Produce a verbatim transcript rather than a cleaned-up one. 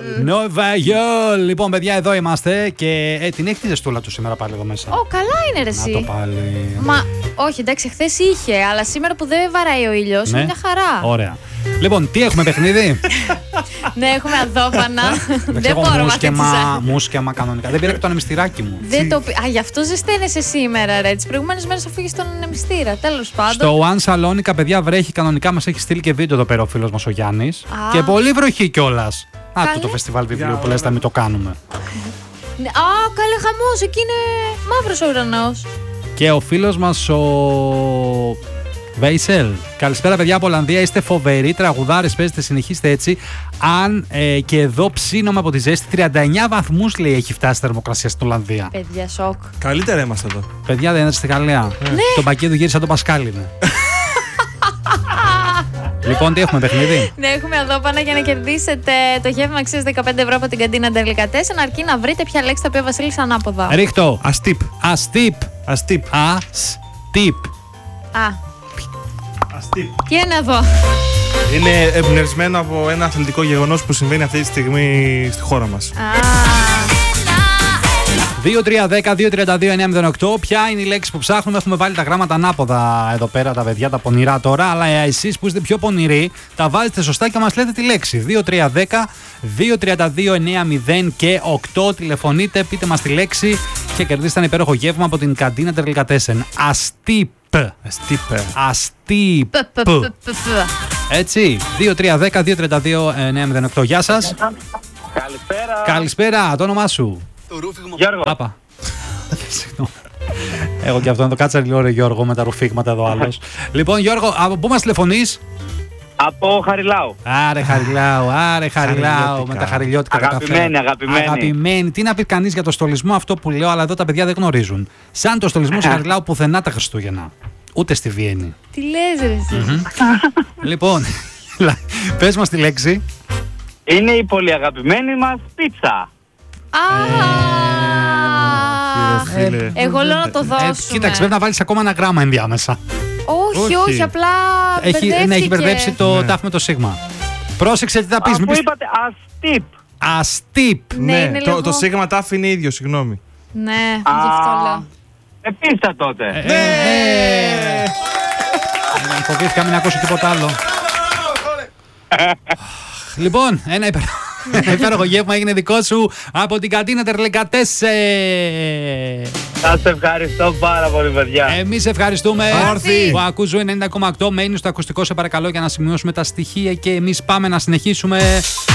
Νόβα Γιόλ. Λοιπόν, παιδιά, εδώ είμαστε και ε, την έχει τη ζεστούλα του σήμερα πάλι εδώ μέσα. Ω, καλά είναι ρε εσύ. Να το πάλι. Μα όχι, εντάξει, χθες είχε, αλλά σήμερα που δεν βαράει ο ήλιος, Ναι. είναι μια χαρά. Ωραία. Λοιπόν, τι έχουμε, παιχνίδι? Ναι, έχουμε αδόφανα. Δεν έχω μπορώ με αυτή τη μουσκεμα, ζάχαρη. μουσκεμα κανονικά. Δεν πήρα και το ανεμιστηράκι μου. Δεν το... πει- Α, γι' αυτό ζεσταίνεσαι σήμερα, ρε. Τις προηγούμενες μέρες αφήγεις στον ανεμιστήρα. Τέλος πάντων. Στο One Salonica, παιδιά, βρέχει κανονικά. Μας έχει στείλει και βίντεο εδώ πέρα ο φίλος μας ο Γιάννης. Α. Και πολύ βροχή κιόλας. Α, Καλέ. το, το φεστιβάλ βιβλίου που λες να μην το κάνουμε. Ναι, α, καλέ χαμός, εκεί είναι μαύρος ο ουρανός. Και ο φίλος μας ο Βέισελ. Καλησπέρα, παιδιά από Ολλανδία. Είστε φοβεροί τραγουδάρες. Παίζετε, συνεχίστε έτσι. Αν ε, και εδώ ψήνομαι από τη ζέστη. τριάντα εννιά βαθμούς λέει έχει φτάσει η θερμοκρασία στην Ολλανδία. Παιδιά, σοκ. Καλύτερα είμαστε εδώ. Παιδιά, δεν είστε στη Γαλλία. Ναι. Το πακέτο γύρισε σαν το Πασκάλι. Ναι. Λοιπόν, τι έχουμε, παιχνίδι? Ναι, έχουμε αδόπανα για να κερδίσετε το γεύμα αξίας δεκαπέντε ευρώ από την καντίνα Ντελικατέσεν, αρκεί να βρείτε ποια λέξη τα οποία Βασίλης ανάποδα. Ρίχτω. Αστύπ. Αστύπ. Αστύπ. Αστύπ. Α, Αστύπ. τι είναι εδώ. Είναι εμπνευσμένο από ένα αθλητικό γεγονός που συμβαίνει αυτή τη στιγμή στη χώρα μας. Α, δύο τρία ένα μηδέν δύο τρία δύο εννιά μηδέν οκτώ. Ποια είναι η λέξη που ψάχνουμε? Έχουμε βάλει τα γράμματα ανάποδα εδώ πέρα, τα παιδιά, τα πονηρά τώρα. Αλλά εσείς που είστε πιο πονηροί, τα βάζετε σωστά και μας λέτε τη λέξη. δύο τρία ένα μηδέν δύο τρία δύο εννιά μηδέν και οκτώ. Τηλεφωνείτε, πείτε μας τη λέξη και κερδίστε ένα υπέροχο γεύμα από την καντίνα Ντελικατέσεν. Αστύπ. Αστύπ. Αστύπ. π, π, π, π, π. Έτσι. δύο τρία ένα μηδέν δύο τρία δύο εννιά μηδέν οκτώ. Γεια σας. Καλησπέρα. Καλησπέρα. Το όνομά σου? Γιώργο. Πάπα. Συγγνώμη. Έχω και αυτό να το κάτσα λίγο, ρε Γιώργο, με τα ρουφίγματα εδώ άλλος. Λοιπόν, Γιώργο, από πού μας τηλεφωνείς? Από Χαριλάου. Άρε Χαριλάου, άρε Χαριλάου, Χαριλιώτικα. με τα χαριλιώτικα τα Αγαπημένη, καφέ. αγαπημένη. Αγαπημένη. Τι να πει κανείς για το στολισμό αυτό που λέω, αλλά εδώ τα παιδιά δεν γνωρίζουν. Σαν το στολισμό του Χαριλάου πουθενά τα Χριστούγεννα. Ούτε στη Βιέννη. Τι λες ρε εσύ. Λοιπόν, πες μας τη λέξη. Είναι η πολύ αγαπημένη μας πίτσα. Α, Κύριε φίλε. εγώ λέω να το Ε, δώσουμε. κοίταξε, πρέπει να βάλεις ακόμα ένα γράμμα ενδιάμεσα. Όχι, Όχι. όχι, απλά Έχει, μπερδεύτηκε. ναι, έχει μπερδέψει το Ναι. τάφ με το σίγμα. Πρόσεξε τι θα πεις. Μην Αφού πεις είπατε αστύπ. αστύπ. Ναι, είναι το, λίγο- το σίγμα τάφ είναι ίδιο, συγγνώμη. Ναι, γι' αυτό λέω. Ε, πίτσα τότε. Ε, ναι. Ε, Φοβήθηκα μην ακούσω τίποτα άλλο. Λοιπόν, ένα υπέροχο. Ένα υπέροχο γεύμα έγινε δικό σου από την καντίνα Ντελικατέσεν. Σας ευχαριστώ πάρα πολύ, παιδιά. Εμείς ευχαριστούμε Όρθιοι. που ακούς ενενήντα κόμμα οκτώ. Μένει στο ακουστικό, σε παρακαλώ, για να σημειώσουμε τα στοιχεία και εμείς πάμε να συνεχίσουμε.